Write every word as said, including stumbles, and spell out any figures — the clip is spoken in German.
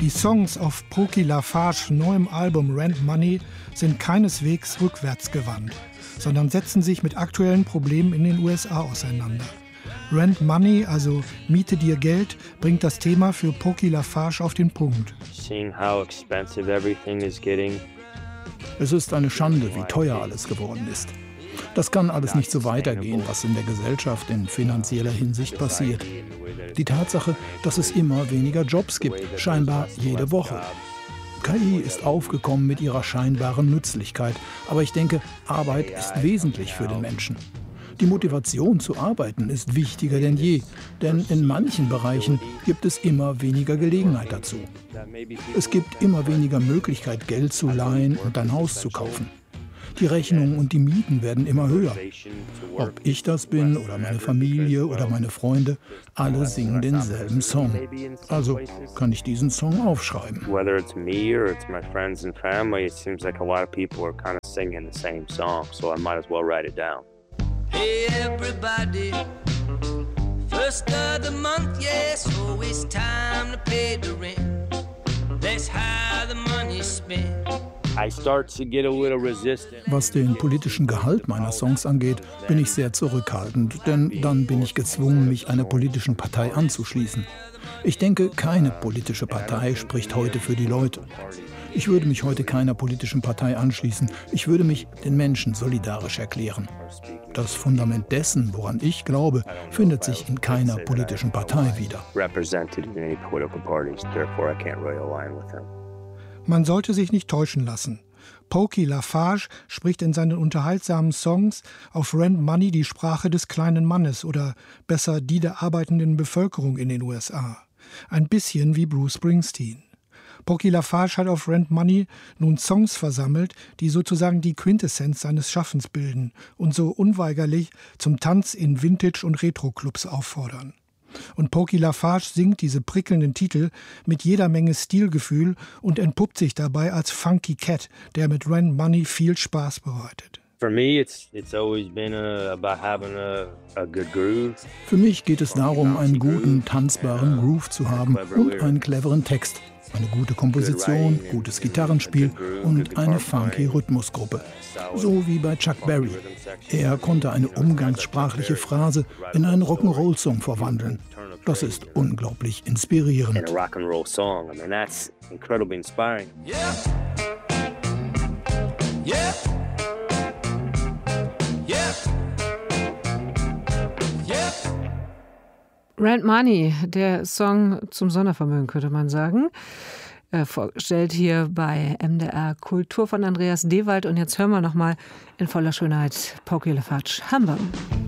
Die Songs auf Pokey Lafarges neuem Album Rent Money sind keineswegs rückwärtsgewandt, sondern setzen sich mit aktuellen Problemen in den U S A auseinander. Rent Money, also Miete dir Geld, bringt das Thema für Pokey Lafarge auf den Punkt. Es ist eine Schande, wie teuer alles geworden ist. Das kann alles nicht so weitergehen, was in der Gesellschaft in finanzieller Hinsicht passiert. Die Tatsache, dass es immer weniger Jobs gibt, scheinbar jede Woche. K I ist aufgekommen mit ihrer scheinbaren Nützlichkeit, aber ich denke, Arbeit ist wesentlich für den Menschen. Die Motivation zu arbeiten ist wichtiger denn je, denn in manchen Bereichen gibt es immer weniger Gelegenheit dazu. Es gibt immer weniger Möglichkeit, Geld zu leihen und ein Haus zu kaufen. Die Rechnungen und die Mieten werden immer höher. Ob ich das bin oder meine Familie oder meine Freunde, alle singen denselben Song. Also kann ich diesen Song aufschreiben. Whether it's me or it's my friends and family, it seems like a lot of people are kind of singing the same song, so I might as well write it down. Hey everybody, first of the month, yeah, so it's time to pay the rent. That's how the money's spent. Was den politischen Gehalt meiner Songs angeht, bin ich sehr zurückhaltend, denn dann bin ich gezwungen, mich einer politischen Partei anzuschließen. Ich denke, keine politische Partei spricht heute für die Leute. Ich würde mich heute keiner politischen Partei anschließen. Ich würde mich den Menschen solidarisch erklären. Das Fundament dessen, woran ich glaube, findet sich in keiner politischen Partei wieder. Man sollte sich nicht täuschen lassen. Pokey Lafarge spricht in seinen unterhaltsamen Songs auf Rent Money die Sprache des kleinen Mannes oder besser die der arbeitenden Bevölkerung in den U S A. Ein bisschen wie Bruce Springsteen. Pokey Lafarge hat auf Rent Money nun Songs versammelt, die sozusagen die Quintessenz seines Schaffens bilden und so unweigerlich zum Tanz in Vintage- und Retro-Clubs auffordern. Und Pokey Lafarge singt diese prickelnden Titel mit jeder Menge Stilgefühl und entpuppt sich dabei als Funky Cat, der mit Rent Money viel Spaß bereitet. Für mich geht es darum, einen guten, tanzbaren Groove zu haben und einen cleveren Text. Eine gute Komposition, gutes Gitarrenspiel und eine funky Rhythmusgruppe. So wie bei Chuck Berry. Er konnte eine umgangssprachliche Phrase in einen Rock'n'Roll-Song verwandeln. Das ist unglaublich inspirierend. Yeah. Yeah. Rent Money, der Song zum Sondervermögen, könnte man sagen. Äh, vorgestellt hier bei M D R Kultur von Andreas Dewald. Und jetzt hören wir nochmal in voller Schönheit Pokey Lafarge, Hamburg.